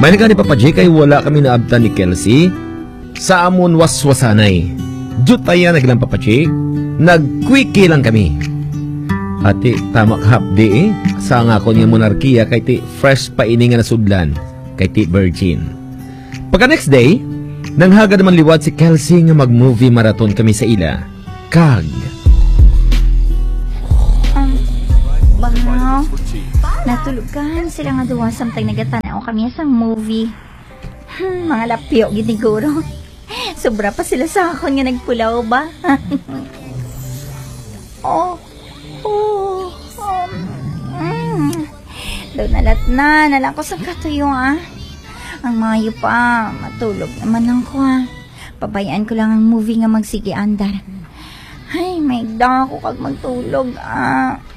May nga ni Papa J kay wala kami naabtan ni Kelsey sa amon waswasanay. Jutaya naglang Papa J, nagquickie lang kami. Ati tamak hapdi sa nga ko niya monarkiya kay ti fresh pa ini nga nasudlan kay ti virgin. Pagka next day, nanghaga naman liwat si Kelsey nga mag-movie marathon kami sa ila. Kag. Wow. Natulugan sila nga duwa samtang nagatanaw kami sa movie. Mga lapyo giniguro. Sobra pa sila sa akon nga nagpulaw ba? Daw nalat na, nalakos ang katuyo Ang mayo pa, matulog naman lang ko Pabayaan ko lang ang movie nga magsigi andar. Ay, may da ako kag magtulog